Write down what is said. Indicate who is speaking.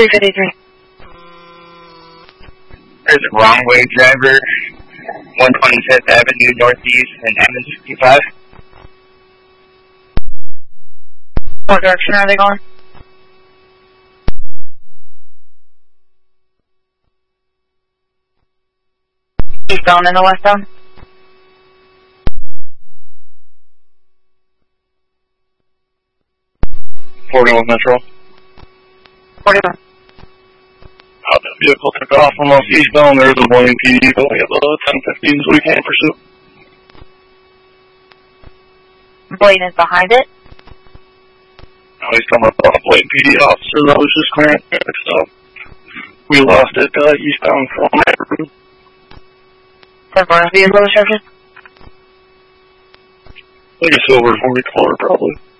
Speaker 1: 353.
Speaker 2: There's a wrong way driver, 125th Avenue Northeast and Emmons 55.
Speaker 1: What direction are they going? Eastbound and the westbound?
Speaker 2: .41 Metro.
Speaker 1: 41.
Speaker 2: That vehicle took off from us eastbound. There's a Blaine PD, but we have 1015, so we can't pursue.
Speaker 1: Blaine is behind it?
Speaker 2: No, he's coming up on a Blaine PD officer that was just clearing next up. We lost it eastbound from that route.
Speaker 1: The vehicle description?
Speaker 2: Like a silver 44, probably.